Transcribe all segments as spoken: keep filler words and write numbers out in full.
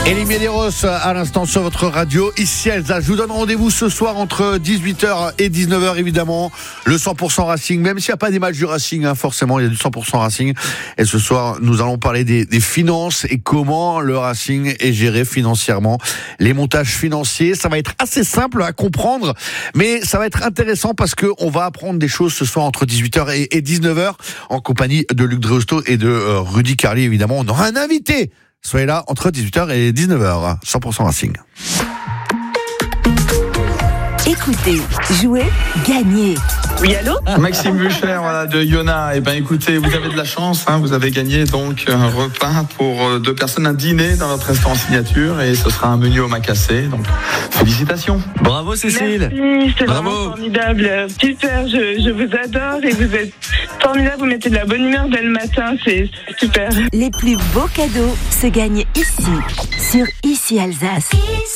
Et les Medeiros à l'instant sur votre radio, ici Elsa. Je vous donne rendez-vous ce soir entre dix-huit heures et dix-neuf heures évidemment. Le cent pour cent Racing, même s'il n'y a pas des matchs du Racing, hein, forcément il y a du cent pour cent Racing. Et ce soir nous allons parler des, des finances et comment le Racing est géré financièrement. Les montages financiers, ça va être assez simple à comprendre, mais ça va être intéressant parce qu'on va apprendre des choses ce soir entre dix-huit heures et, et dix-neuf heures en compagnie de Luc Dreosto et de euh, Rudy Carly évidemment. On aura un invité. Soyez là entre dix-huit heures et dix-neuf heures, cent pour cent Racing. Écoutez, jouez, gagnez. Oui, allô ? Maxime Bucher, voilà, de Yona. Eh ben, écoutez, vous avez de la chance, hein, vous avez gagné donc un repas pour deux personnes, un dîner dans votre restaurant signature, et ce sera un menu au macassé. Donc, félicitations. Bravo Cécile. Merci, c'est Bravo. vraiment formidable. Super, je, je vous adore et vous êtes formidable. Vous mettez de la bonne humeur dès le matin, c'est, c'est super. Les plus beaux cadeaux se gagnent ici, sur Ici Alsace.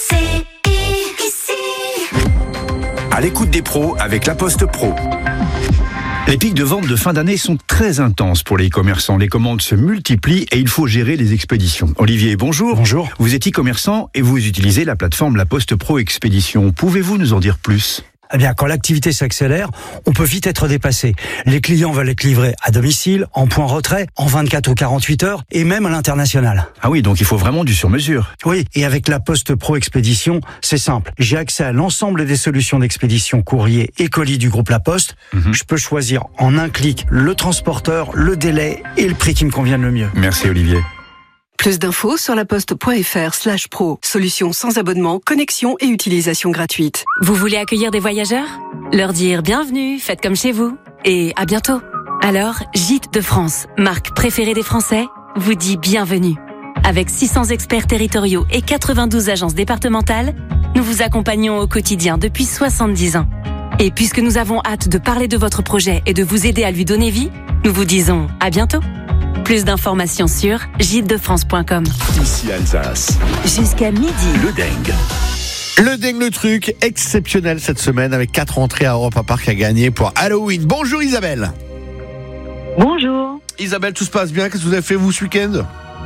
À l'écoute des pros avec La Poste Pro. Les pics de vente de fin d'année sont très intenses pour les e-commerçants. Les commandes se multiplient et il faut gérer les expéditions. Olivier, bonjour. Bonjour. Vous êtes e-commerçant et vous utilisez la plateforme La Poste Pro Expédition. Pouvez-vous nous en dire plus ? Eh bien, quand l'activité s'accélère, on peut vite être dépassé. Les clients veulent être livrés à domicile, en point retrait, en vingt-quatre ou quarante-huit heures, et même à l'international. Ah oui, donc il faut vraiment du sur-mesure. Oui, et avec la Poste Pro Expédition, c'est simple. J'ai accès à l'ensemble des solutions d'expédition courrier et colis du groupe La Poste. Mhm. Je peux choisir en un clic le transporteur, le délai et le prix qui me convient le mieux. Merci Olivier. Plus d'infos sur laposte.fr slash pro. Solution sans abonnement, connexion et utilisation gratuite. Vous voulez accueillir des voyageurs ? Leur dire bienvenue, faites comme chez vous. Et à bientôt. Alors, Gîtes de France, marque préférée des Français, vous dit bienvenue. Avec six cents experts territoriaux et quatre-vingt-douze agences départementales, nous vous accompagnons au quotidien depuis soixante-dix ans. Et puisque nous avons hâte de parler de votre projet et de vous aider à lui donner vie, nous vous disons à bientôt. Plus d'informations sur gîtes de france point com. Ici Alsace. Jusqu'à midi. Le Deng. Le Deng, le truc exceptionnel cette semaine avec quatre entrées à Europa Park à gagner pour Halloween. Bonjour Isabelle. Bonjour. Isabelle, tout se passe bien ? Qu'est-ce que vous avez fait vous ce week-end ?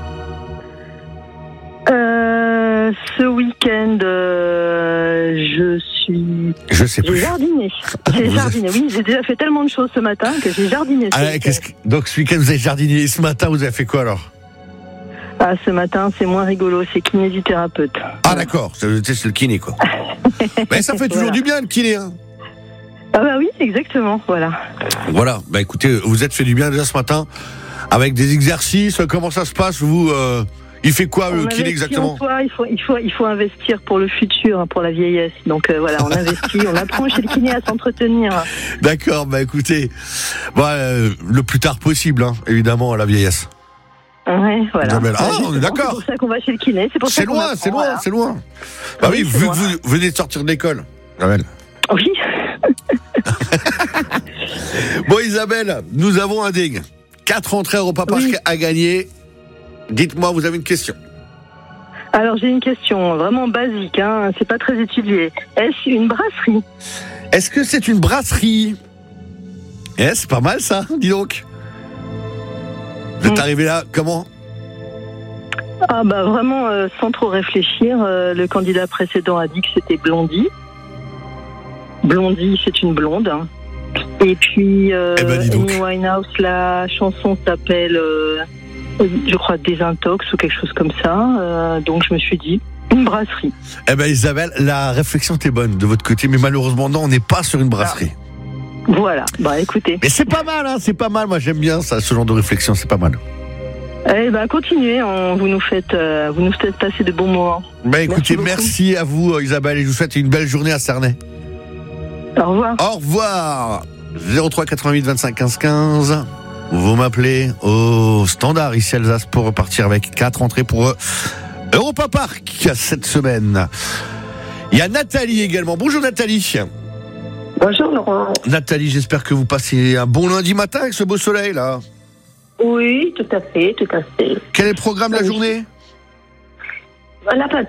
Euh, ce week-end, euh, je suis... Je sais J'ai plus. jardiné. J'ai Vous jardiné, oui. J'ai déjà fait tellement de choses ce matin que j'ai jardiné. ce Ah, week-end. qu'est-ce que... Donc ce week-end vous avez jardiné et ce matin vous avez fait quoi alors ? Ah, ce matin, c'est moins rigolo, c'est kinésithérapeute. Ah d'accord, c'est, c'est le kiné quoi. Mais ça fait toujours Voilà. du bien le kiné hein. Ah bah oui, exactement, voilà. Voilà, bah écoutez, vous êtes fait du bien déjà ce matin avec des exercices, comment ça se passe vous euh, il fait quoi le On kiné investit exactement ? en soi, il faut, il faut, il faut investir pour le futur, hein, pour la vieillesse. Donc euh, voilà, on investit, on apprend chez le kiné à s'entretenir. D'accord, bah écoutez, bah, euh, le plus tard possible hein, évidemment à la vieillesse. Ouais, voilà. Isabelle. Ah, on est d'accord. C'est pour ça qu'on va chez le kiné. C'est pour C'est ça qu'on loin, apprend, c'est loin, voilà. c'est loin. Bah oui, Oui, c'est vu loin. que vous venez de sortir de l'école. Isabelle. Oui. Bon Isabelle, nous avons un ding. Quatre entrées à Europa Park Oui. à gagner. Dites-moi, vous avez une question. Alors j'ai une question vraiment basique, hein. C'est pas très étudié. Est-ce une brasserie ? Est-ce que c'est une brasserie ? Eh, c'est pas mal ça, dis donc. Vous êtes Mm. arrivé là, comment ? Ah bah vraiment, euh, sans trop réfléchir, euh, le candidat précédent a dit que c'était Blondie. Blondie, c'est une blonde. hein. Et puis, euh, Eh ben, dis donc. Amy Winehouse, la chanson s'appelle, euh, je crois, Désintox ou quelque chose comme ça. Euh, donc je me suis dit, une brasserie. Eh ben Isabelle, la réflexion était bonne de votre côté, mais malheureusement non, on n'est pas sur une brasserie. Voilà, bah écoutez. Mais c'est pas mal, hein, c'est pas mal. Moi j'aime bien ça, ce genre de réflexion, c'est pas mal. Eh ben continuez, on- vous nous faites, euh, vous nous faites passer de bons moments. Ben écoutez, beaucoup. merci à vous Isabelle et je vous souhaite une belle journée à Cernay. Au revoir. Au revoir. zéro trois quatre-vingt-huit vingt-cinq quinze quinze. Vous m'appelez au standard ici Alsace pour repartir avec quatre entrées pour euh, Europa Park cette semaine. Il y a Nathalie également. Bonjour Nathalie. Bonjour Laurent. Nathalie, j'espère que vous passez un bon lundi matin avec ce beau soleil là. Oui, tout à fait, tout à fait. Quel est le programme de la Oui. journée ? La pâte